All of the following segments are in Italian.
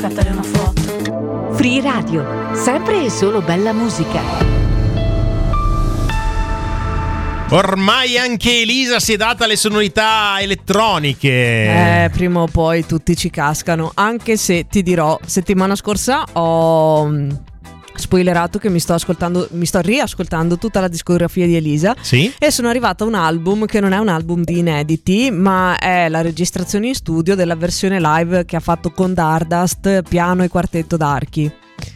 Scattare una foto. Free Radio, sempre e solo bella musica. Ormai anche Elisa si è data le sonorità elettroniche. Prima o poi tutti ci cascano. Anche se ti dirò, settimana scorsa ho spoilerato che mi sto riascoltando tutta la discografia di Elisa. Sì? E sono arrivata a un album che non è un album di inediti, ma è la registrazione in studio della versione live che ha fatto con Dardust, piano e quartetto d'archi.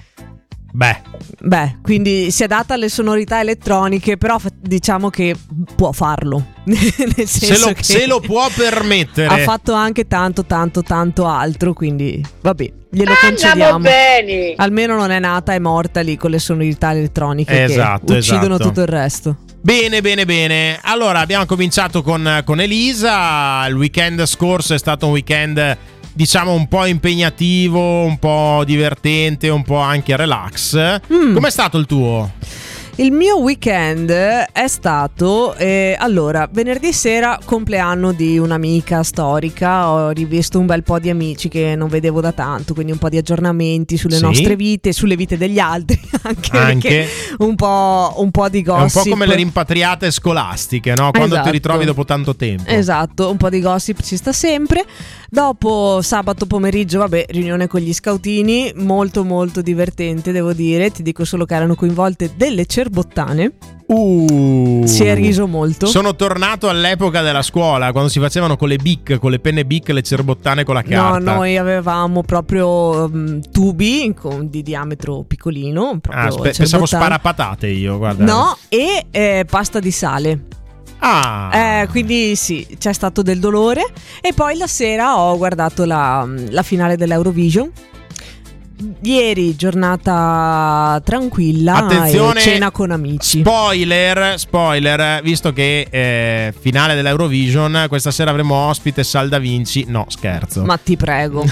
Beh, quindi si è data alle sonorità elettroniche, però diciamo che può farlo. Nel senso se lo può permettere. Ha fatto anche tanto altro, quindi vabbè, glielo concediamo. Bene. Almeno non è nata e morta lì con le sonorità elettroniche che uccidono tutto il resto. Bene. Allora, abbiamo cominciato con Elisa. Il weekend scorso è stato un weekend, diciamo, un po' impegnativo, un po' divertente, un po' anche relax. Com'è stato il tuo? Il mio weekend è stato, allora, venerdì sera compleanno di un'amica storica, ho rivisto un bel po' di amici che non vedevo da tanto, quindi un po' di aggiornamenti sulle nostre vite, sulle vite degli altri, anche un po' di gossip. È un po' come le rimpatriate scolastiche, no? Quando ti ritrovi dopo tanto tempo. Esatto, un po' di gossip ci sta sempre. Dopo sabato pomeriggio, vabbè, riunione con gli scoutini, molto divertente, devo dire. Ti dico solo che erano coinvolte delle cerbottane. Si è riso molto. Sono tornato all'epoca della scuola, quando si facevano con le Bic, con le penne Bic, le cerbottane con la carta. No, noi avevamo proprio tubi di diametro piccolino. Pensavo sparapatate io, guarda. No, e pasta di sale. Quindi sì, c'è stato del dolore. E poi la sera ho guardato la finale dell'Eurovision. Ieri giornata tranquilla. Attenzione, e cena con amici. Spoiler, visto che finale dell'Eurovision, questa sera avremo ospite Sal Da Vinci. No, scherzo. Ma ti prego.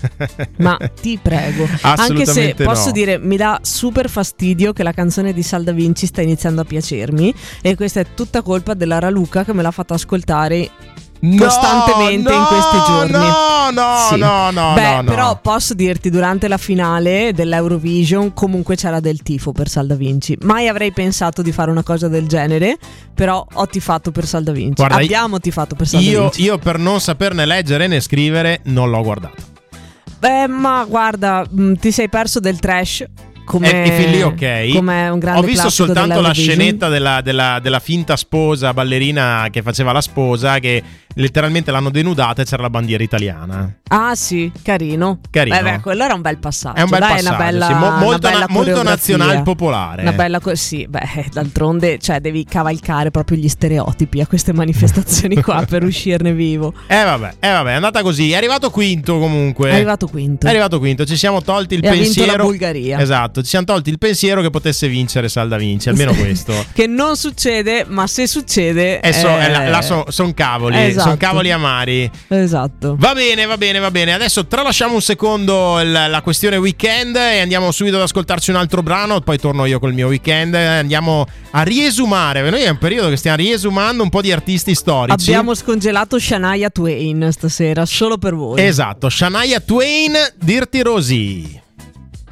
Anche se posso dire, mi dà super fastidio che la canzone di Sal Da Vinci sta iniziando a piacermi, e questa è tutta colpa della Raluca che me l'ha fatta ascoltare costantemente in questi giorni. No. Però posso dirti, durante la finale dell'Eurovision comunque c'era del tifo per Sal Da Vinci. Mai avrei pensato di fare una cosa del genere, però ho tifato per Sal Da Vinci. Guarda, abbiamo tifato per Sal Da Vinci. Io per non saperne leggere né scrivere non l'ho guardato. Ma guarda, ti sei perso del trash. Fin lì, ok. Come un grande ho visto classico soltanto la scenetta della finta sposa ballerina che faceva la sposa, che letteralmente l'hanno denudata e c'era la bandiera italiana. Ah sì, carino. Beh, quello era un bel passaggio. È un bel passaggio, una bella, sì. Molto nazional popolare. Una bella sì, d'altronde, cioè, devi cavalcare proprio gli stereotipi a queste manifestazioni qua per uscirne vivo. Vabbè, è andata così. È arrivato quinto comunque. È arrivato quinto. Ci siamo tolti il pensiero. Ha vinto la Bulgaria. Esatto. Ci siamo tolti il pensiero che potesse vincere Sal Da Vinci, almeno questo. Che non succede, ma se succede sono cavoli. Esatto. Sono cavoli amari. Esatto. Va bene. Adesso tralasciamo un secondo la questione weekend e andiamo subito ad ascoltarci un altro brano. Poi torno io col mio weekend. Andiamo a riesumare. Noi è un periodo che stiamo riesumando un po' di artisti storici. Abbiamo scongelato Shania Twain stasera, solo per voi. Esatto, Shania Twain, Dirty Rosie.